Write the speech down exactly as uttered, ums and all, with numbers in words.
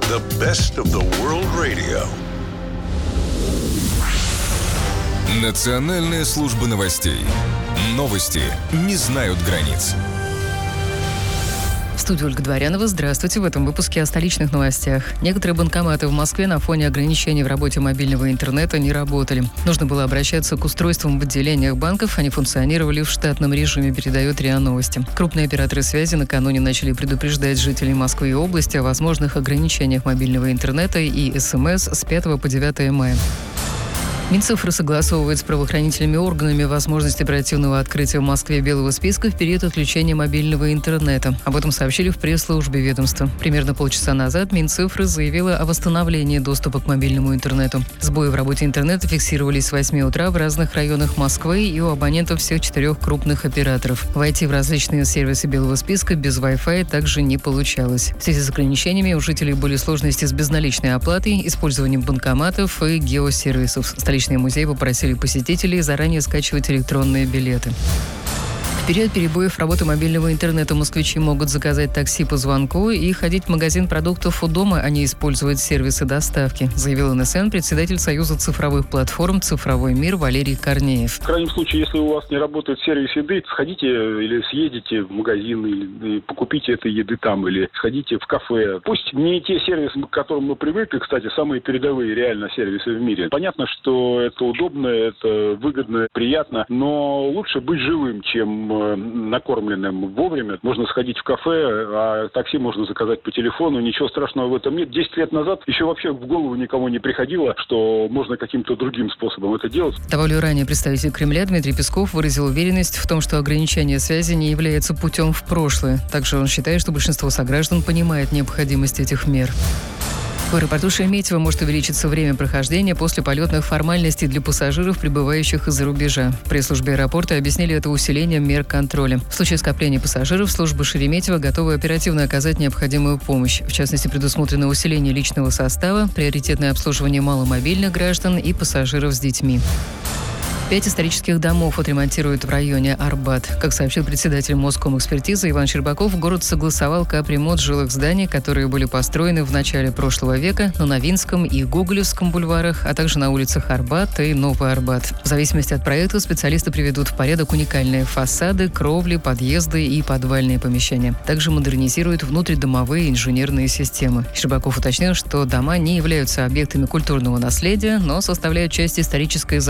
The best of the world radio. Национальная служба новостей. Новости не знают границ. В студии Ольга Дворянова. Здравствуйте. В этом выпуске о столичных новостях. Некоторые банкоматы в Москве на фоне ограничений в работе мобильного интернета не работали. Нужно было обращаться к устройствам в отделениях банков. Они функционировали в штатном режиме, передает РИА Новости. Крупные операторы связи накануне начали предупреждать жителей Москвы и области о возможных ограничениях мобильного интернета и СМС с пятого по девятое мая. Минцифры согласовывает с правоохранительными органами возможность оперативного открытия в Москве белого списка в период отключения мобильного интернета. Об этом сообщили в пресс-службе ведомства. Примерно полчаса назад Минцифры заявила о восстановлении доступа к мобильному интернету. Сбои в работе интернета фиксировались с восьми утра в разных районах Москвы и у абонентов всех четырех крупных операторов. Войти в различные сервисы белого списка без Wi-Fi также не получалось. В связи с ограничениями у жителей были сложности с безналичной оплатой, использованием банкоматов и геосервисов. Столичные музеи попросили посетителей заранее скачивать электронные билеты. В период перебоев работы мобильного интернета москвичи могут заказать такси по звонку и ходить в магазин продуктов у дома, а не использовать сервисы доставки, заявил эн эс эн председатель Союза цифровых платформ «Цифровой мир» Валерий Корнеев. В крайнем случае, если у вас не работает сервис еды, сходите или съездите в магазин, или покупите этой еды там, или сходите в кафе. Пусть не те сервисы, к которым мы привыкли, кстати, самые передовые реально сервисы в мире. Понятно, что это удобно, это выгодно, приятно, но лучше быть живым, чем накормленным вовремя. Можно сходить в кафе, а такси можно заказать по телефону. Ничего страшного в этом нет. Десять лет назад еще вообще в голову никому не приходило, что можно каким-то другим способом это делать. Добавлю, ранее представитель Кремля Дмитрий Песков выразил уверенность в том, что ограничение связи не является путем в прошлое. Также он считает, что большинство сограждан понимает необходимость этих мер. В аэропорту Шереметьево может увеличиться время прохождения после полетных формальностей для пассажиров, прибывающих из-за рубежа. В пресс-службе аэропорта объяснили это усилением мер контроля. В случае скопления пассажиров служба Шереметьево готова оперативно оказать необходимую помощь. В частности, предусмотрено усиление личного состава, приоритетное обслуживание маломобильных граждан и пассажиров с детьми. Пять исторических домов отремонтируют в районе Арбат. Как сообщил председатель Москомэкспертизы Иван Щербаков, город согласовал капремонт жилых зданий, которые были построены в начале прошлого века на Новинском и Гоголевском бульварах, а также на улицах Арбат и Новый Арбат. В зависимости от проекта специалисты приведут в порядок уникальные фасады, кровли, подъезды и подвальные помещения. Также модернизируют внутридомовые инженерные системы. Щербаков уточнил, что дома не являются объектами культурного наследия, но составляют часть исторической